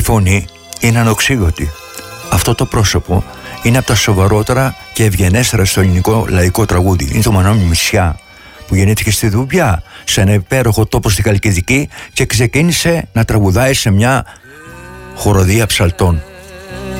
Η φωνή είναι ανοξίγωτη. Αυτό το πρόσωπο είναι από τα σοβαρότερα και ευγενέστερα στο ελληνικό λαϊκό τραγούδι. Είναι το Μανώλη Μητσιά, που γεννήθηκε στη Δούμπια, σε ένα υπέροχο τόπο στη Χαλκιδική, και ξεκίνησε να τραγουδάει σε μια χοροδία ψαλτών.